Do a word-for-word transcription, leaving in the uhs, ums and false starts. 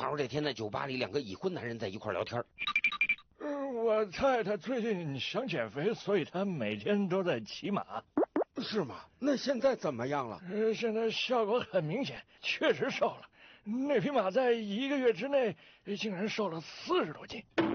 话说这天在酒吧里，两个已婚男人在一块聊天。 呃，我太太最近想减肥，所以她每天都在骑马。 是吗？那现在怎么样了？ 呃，现在效果很明显，确实瘦了。那匹马在一个月之内竟然瘦了四十多斤。